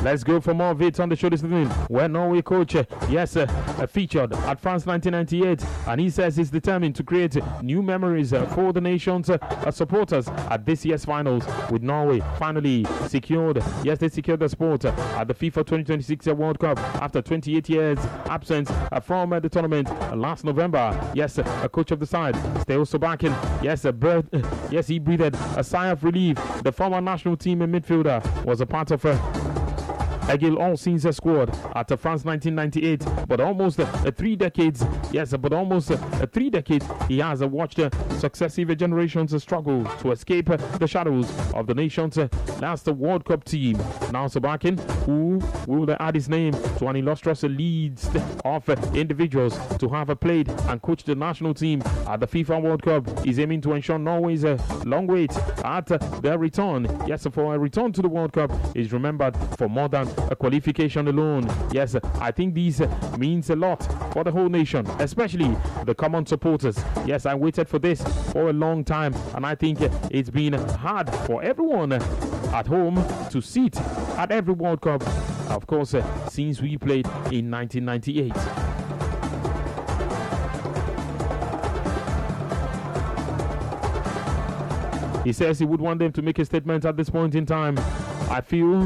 Let's go for more of it on the show this evening, where Norway coach, featured at France 1998, and he says he's determined to create new memories for the nation's supporters at this year's finals, with Norway finally secured. Yes, they secured the sport at the FIFA 2026 World Cup after 28 years absence from the tournament last November. Yes, a coach of the side, Steo Sobakin. Yes, he breathed a sigh of relief. The former national team midfielder was a part of Egil Olsen's squad at France 1998, but almost 3 decades. Yes, but almost 3 decades he has watched successive generations struggle to escape the shadows of the nation's last World Cup team. Now Sobakin, who will add his name to an illustrious list of individuals to have played and coached the national team at the FIFA World Cup, is aiming to ensure Norway's long wait at their return. Yes, for a return to the World Cup is remembered for more than a qualification alone. Yes, I think this means a lot for the whole nation, especially the common supporters. Yes, I waited for this for a long time, and I think it's been hard for everyone at home to sit at every World Cup, of course, since we played in 1998. He says he would want them to make a statement at this point in time. I feel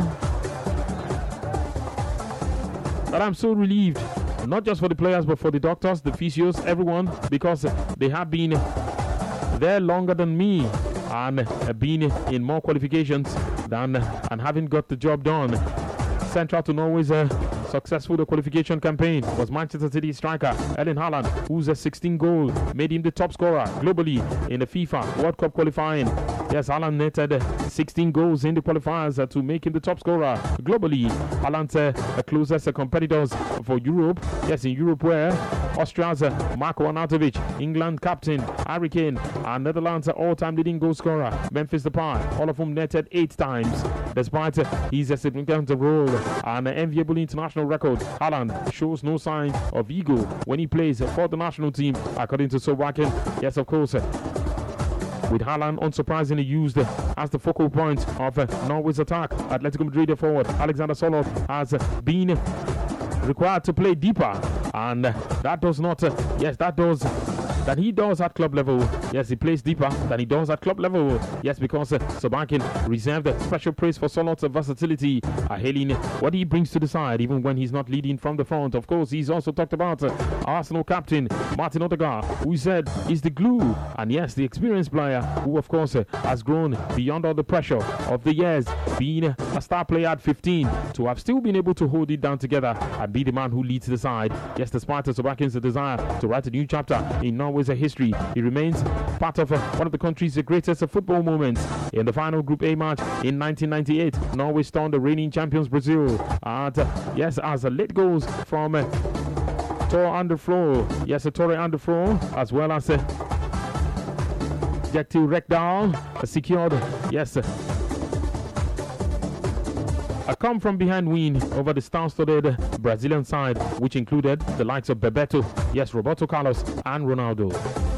that I'm so relieved, not just for the players, but for the doctors, the physios, everyone, because they have been there longer than me and been in more qualifications than and haven't got the job done. Central to Norway's successful qualification campaign was Manchester City striker Erling Haaland, whose 16 goal made him the top scorer globally in the FIFA World Cup qualifying. Yes, Haaland netted 16 goals in the qualifiers to make him the top scorer globally. Haaland's closest competitors for Europe, yes, in Europe, where Austria's Marco Arnautovic, England captain Harry Kane, and Netherlands all-time leading goal scorer Memphis Depay, all of whom netted 8 times. Despite his significant role and enviable international record, Haaland shows no sign of ego when he plays for the national team, according to Sobakin. Yes, of course, with Haaland unsurprisingly used as the focal point of Norway's attack. Atletico Madrid forward Alexander Sørloth has been required to play deeper, and that he does at club level. Yes, he plays deeper than he does at club level. Yes, because Sobakin reserved special praise for Sørloth's versatility, hailing what he brings to the side, even when he's not leading from the front. Of course, he's also talked about Arsenal captain Martin Odegaard, who said is the glue, and yes, the experienced player who, of course, has grown beyond all the pressure of the years, being a star player at 15, to have still been able to hold it down together and be the man who leads the side. Yes, despite Sobakin's desire to write a new chapter in Norway's history, he remains part of one of the country's greatest football moments. In the final Group A match in 1998, Norway stunned the reigning champions Brazil as late goals from Tore Andeflo, as well as Hjertil Rekdal secured a come-from-behind win over the star-studded Brazilian side, which included the likes of Bebeto, Roberto Carlos, and Ronaldo.